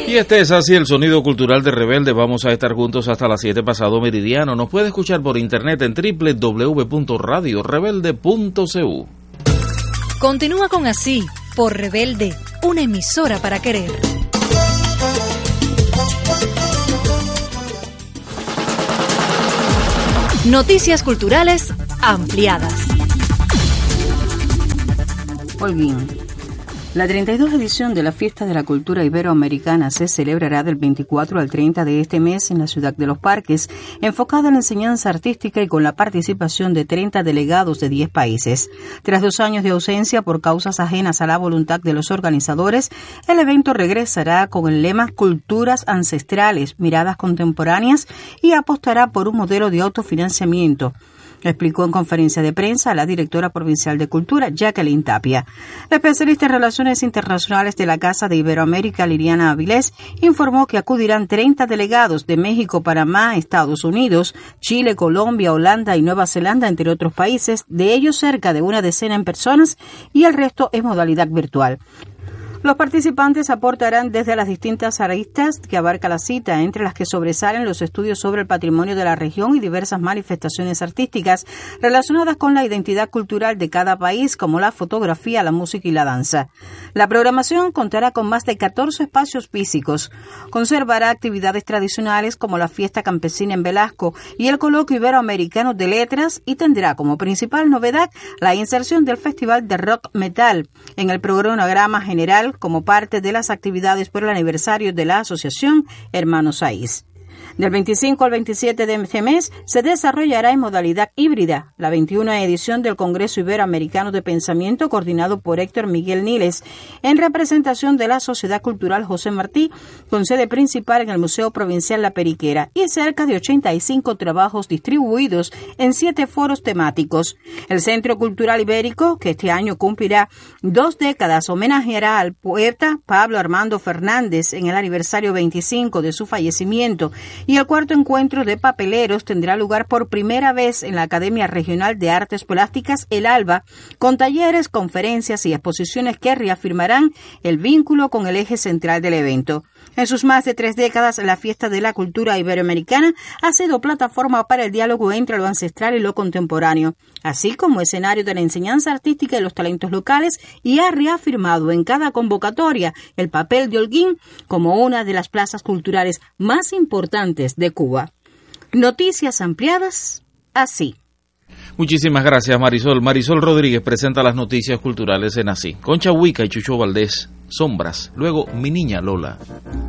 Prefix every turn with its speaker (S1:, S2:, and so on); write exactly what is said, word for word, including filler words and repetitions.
S1: Y este es así el sonido cultural de Rebelde. Vamos a estar juntos hasta las siete pasado meridiano. Nos puede escuchar por internet en doble u doble u doble u punto radio rebelde punto c u.
S2: Continúa con Así por Rebelde, una emisora para querer. Noticias culturales ampliadas.
S3: Holguín. La treinta y dos edición de la Fiesta de la Cultura Iberoamericana se celebrará del veinticuatro al treinta de este mes en la Ciudad de los Parques, enfocada en la enseñanza artística y con la participación de treinta delegados de diez países. Tras dos años de ausencia por causas ajenas a la voluntad de los organizadores, el evento regresará con el lema Culturas Ancestrales, Miradas Contemporáneas y apostará por un modelo de autofinanciamiento. Explicó en conferencia de prensa la directora provincial de Cultura, Jacqueline Tapia. La especialista en Relaciones Internacionales de la Casa de Iberoamérica, Liliana Avilés, informó que acudirán treinta delegados de México, Panamá, Estados Unidos, Chile, Colombia, Holanda y Nueva Zelanda, entre otros países, de ellos cerca de una decena en personas y el resto en modalidad virtual. Los participantes aportarán desde las distintas aristas que abarca la cita, entre las que sobresalen los estudios sobre el patrimonio de la región y diversas manifestaciones artísticas relacionadas con la identidad cultural de cada país, como la fotografía, la música y la danza. La programación contará con más de catorce espacios físicos. Conservará actividades tradicionales como la fiesta campesina en Velasco y el coloquio iberoamericano de letras, y tendrá como principal novedad la inserción del Festival de Rock Metal en el programa general como parte de las actividades por el aniversario de la Asociación Hermanos Saiz. Del veinticinco al veintisiete de este mes se desarrollará en modalidad híbrida la veintiuna edición del Congreso Iberoamericano de Pensamiento, coordinado por Héctor Miguel Niles, en representación de la Sociedad Cultural José Martí, con sede principal en el Museo Provincial La Periquera, y cerca de ochenta y cinco trabajos distribuidos en siete foros temáticos. El Centro Cultural Ibérico, que este año cumplirá dos décadas, homenajeará al poeta Pablo Armando Fernández en el aniversario veinticinco de su fallecimiento, y el cuarto encuentro de papeleros tendrá lugar por primera vez en la Academia Regional de Artes Plásticas El Alba, con talleres, conferencias y exposiciones que reafirmarán el vínculo con el eje central del evento. En sus más de tres décadas, la Fiesta de la Cultura Iberoamericana ha sido plataforma para el diálogo entre lo ancestral y lo contemporáneo, así como escenario de la enseñanza artística y los talentos locales, y ha reafirmado en cada convocatoria el papel de Holguín como una de las plazas culturales más importantes de Cuba. Noticias ampliadas así.
S1: Muchísimas gracias, Marisol. Marisol Rodríguez presenta las noticias culturales en Así. Concha Huica y Chucho Valdés, Sombras. Luego, Mi Niña Lola.